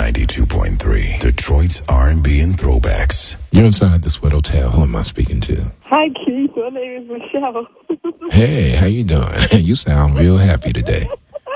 92.3, Detroit's R&B and throwbacks. You're inside the Sweat Hotel. Who am I speaking to? Hi, Keith. My name is Michelle. Hey, how you doing? You sound real happy today.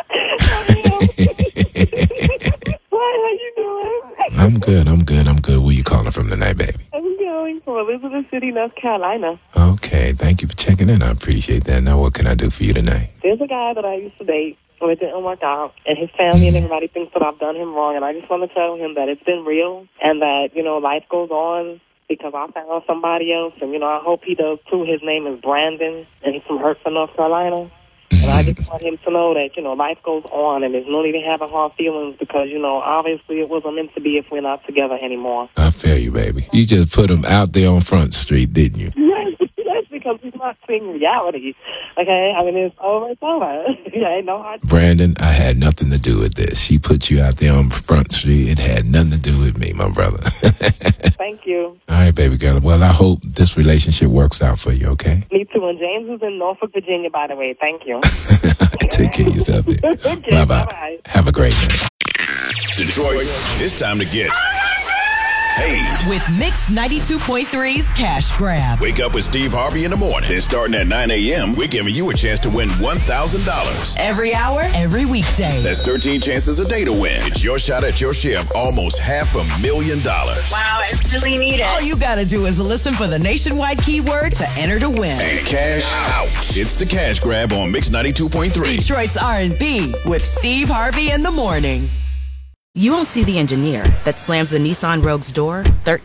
Hi, how you doing? I'm good. Where you calling from tonight, baby? I'm calling from Elizabeth City, North Carolina. Okay, thank you for checking in. I appreciate that. Now, what can I do for you tonight? There's a guy that I used to date, and it didn't work out, and his family and everybody thinks that I've done him wrong, and I just want to tell him that it's been real, and that, life goes on because I found somebody else, and, I hope he does too. His name is Brandon, and he's from Hertford, North Carolina. And I just want him to know that, life goes on, and there's no need to have hard feelings because, obviously it wasn't meant to be if we're not together anymore. I feel you, baby. You just put him out there on Front Street, didn't you? Yes, because he's not seeing reality. Okay? I mean, it's over. Ain't no hard. Brandon, I had nothing to do with this. She put you out there on Front Street. It had nothing to do with me, my brother. Thank you. All right, baby girl. Well, I hope this relationship works out for you, okay? Me too. And James is in Norfolk, Virginia, by the way. Thank you. Take care of yourself, baby. Okay, Bye-bye. bye-bye. Have a great night. Detroit, it's time to get paid. With Mix 92.3's Cash Grab. Wake up with Steve Harvey in the morning. And starting at 9 a.m., we're giving you a chance to win $1,000. Every hour, every weekday. That's 13 chances a day to win. It's your shot at your share of almost $500,000. Wow, I really need it. All you gotta do is listen for the nationwide keyword to enter to win. And cash out. It's the Cash Grab on Mix 92.3. Detroit's R&B with Steve Harvey in the morning. You won't see the engineer that slams the Nissan Rogue's door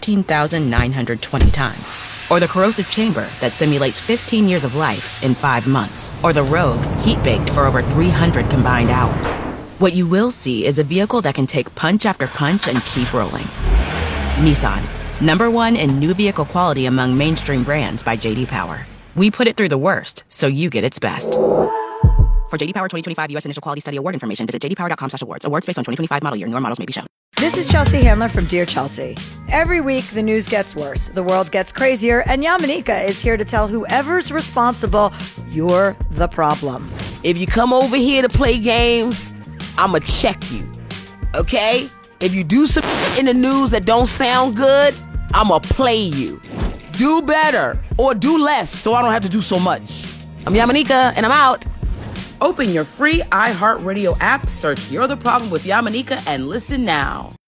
13,920 times. Or the corrosive chamber that simulates 15 years of life in 5 months. Or the Rogue heat-baked for over 300 combined hours. What you will see is a vehicle that can take punch after punch and keep rolling. Nissan, #1 in new vehicle quality among mainstream brands by J.D. Power. We put it through the worst, so you get its best. For J.D. Power 2025 U.S. Initial Quality Study Award information, visit jdpower.com/awards. Awards based on 2025 model year. Newer models may be shown. This is Chelsea Handler from Dear Chelsea. Every week, the news gets worse, the world gets crazier, and Yamanika is here to tell whoever's responsible, you're the problem. If you come over here to play games, I'ma check you, okay? If you do some in the news that don't sound good, I'ma play you. Do better or do less so I don't have to do so much. I'm Yamanika, and I'm out. Open your free iHeartRadio app, search You're the Problem with Yamanika, and listen now.